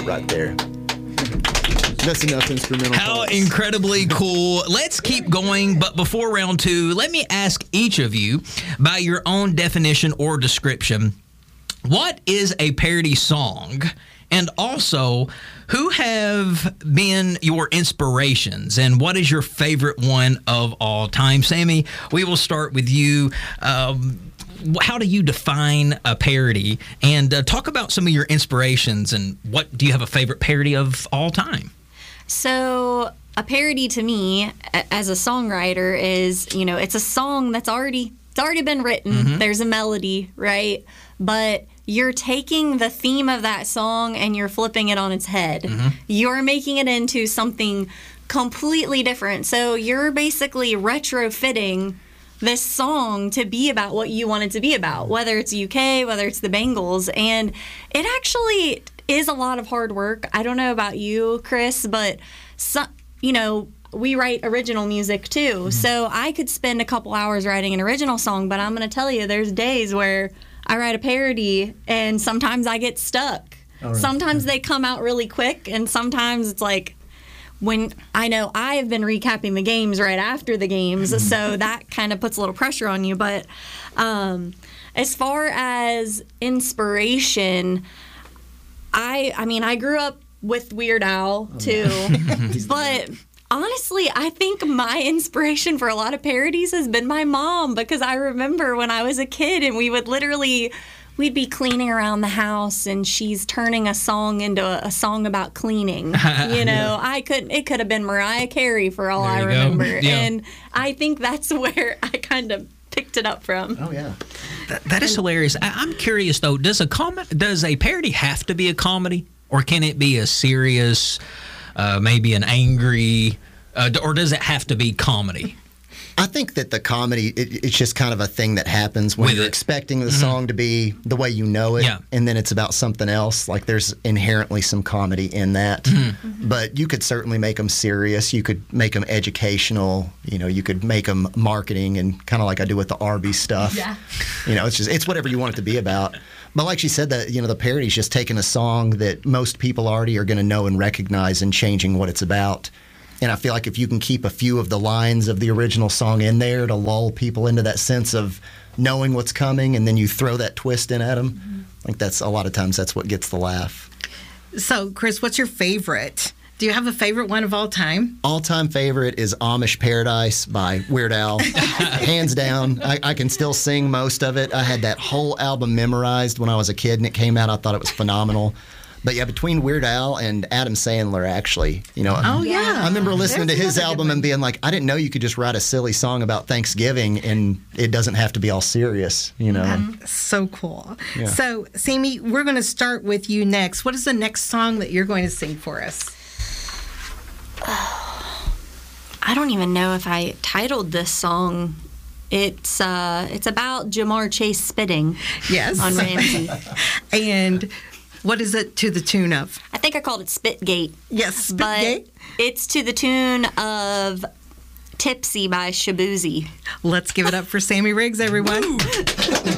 right there. That's enough instrumental. How parts. incredibly cool. Let's keep going, but before round 2, let me ask each of you, by your own definition or description, what is a parody song? And also, who have been your inspirations, and what is your favorite one of all time? Sammy, we will start with you. How do you define a parody? And talk about some of your inspirations, and what do you have a favorite parody of all time? So a parody to me, as a songwriter, is, it's a song that's already been written. Mm-hmm. There's a melody, right? But you're taking the theme of that song and you're flipping it on its head. Mm-hmm. You're making it into something completely different. So you're basically retrofitting this song to be about what you want it to be about, whether it's UK, whether it's the Bengals. And it actually is a lot of hard work. I don't know about you, Chris, but we write original music too. Mm-hmm. So I could spend a couple hours writing an original song, but I'm going to tell you, there's days where I write a parody and sometimes I get stuck. Right. Sometimes they come out really quick, and sometimes it's like, when I know I have been recapping the games right after the games, so that kind of puts a little pressure on you. But as far as inspiration, I grew up with Weird Al too, but honestly, I think my inspiration for a lot of parodies has been my mom, because I remember when I was a kid and we'd be cleaning around the house and she's turning a song into a song about cleaning. Yeah. It could have been Mariah Carey for all I remember. Yeah. And I think that's where I kind of picked it up from. Oh, yeah. That is hilarious. I'm curious, though, does a parody have to be a comedy? Or can it be a serious, maybe an angry, or does it have to be comedy? I think that the comedy, it's just kind of a thing that happens when you're expecting the song to be the way you know it, and then it's about something else. Like, there's inherently some comedy in that. Mm-hmm. But you could certainly make them serious. You could make them educational. You could make them marketing, and kind of like I do with the Arby's stuff. Yeah. It's whatever you want it to be about. But like she said, the parody's just taking a song that most people already are going to know and recognize and changing what it's about. And I feel like if you can keep a few of the lines of the original song in there to lull people into that sense of knowing what's coming, and then you throw that twist in at them, I think that's a lot of times that's what gets the laugh. So, Chris, what's your favorite? Do you have a favorite one of all time? All-time favorite is Amish Paradise by Weird Al. Hands down. I can still sing most of it. I had that whole album memorized when I was a kid, and it came out. I thought it was phenomenal. But yeah, between Weird Al and Adam Sandler, actually, Oh, yeah. I remember listening to his album and being like, I didn't know you could just write a silly song about Thanksgiving and it doesn't have to be all serious, So cool. Yeah. So, Sammy, we're going to start with you next. What is the next song that you're going to sing for us? I don't even know if I titled this song. It's about Jamar Chase spitting. Yes. On Ramsey. And what is it to the tune of? I think I called it Spitgate. Yes, Spitgate. But it's to the tune of Tipsy by Shaboozey. Let's give it up for Sammy Riggs, everyone.